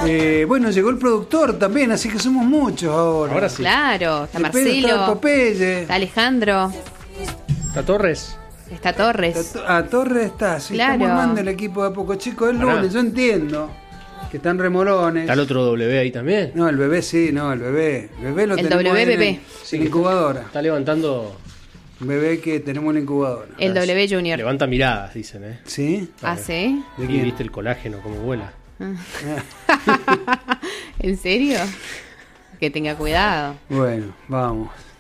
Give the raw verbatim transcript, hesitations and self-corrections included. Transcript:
Eh, bueno, llegó el productor también, así que somos muchos ahora. Ahora sí. Claro, está El Pedro, Marcelo, está Popeye. está Alejandro, ¿Está Torres? está Torres. A Torres está, sí, Claro. estamos armando el equipo de a poco. Chicos, es Pará. lunes, yo entiendo que están remolones. ¿Está el otro W ahí también? No, el bebé sí, no, el bebé. El bebé lo El tenemos W en bebé. En, Sí, en que incubadora. Está levantando... Un bebé que tenemos en la incubadora. El W Junior. Levanta miradas, dicen, ¿eh? ¿Sí? ¿Ah, sí? ¿De Y quién? viste el colágeno como vuela. ¿En serio? Que tenga cuidado. Bueno, vamos.